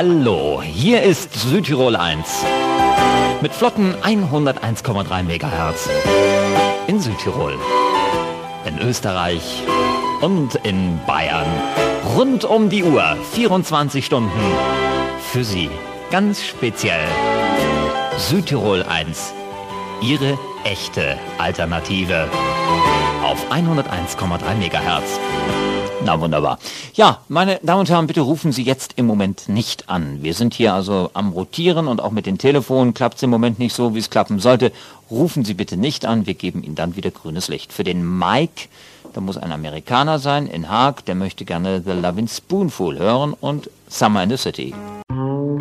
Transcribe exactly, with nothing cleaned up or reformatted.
Hallo, hier ist Südtirol eins. Mit flotten hunderteins Komma drei Megahertz. In Südtirol, in Österreich und in Bayern. Rund um die Uhr, vierundzwanzig Stunden. Für Sie, ganz speziell. Südtirol eins. Ihre echte Alternative. Auf hunderteins Komma drei Megahertz. Na wunderbar. Ja, meine Damen und Herren, bitte rufen Sie jetzt im Moment nicht an. Wir sind hier also am Rotieren und auch mit den Telefonen klappt es im Moment nicht so, wie es klappen sollte. Rufen Sie bitte nicht an, wir geben Ihnen dann wieder grünes Licht. Für den Mike, da muss ein Amerikaner sein, in Haag, der möchte gerne The Lovin' Spoonful hören und Summer in the City.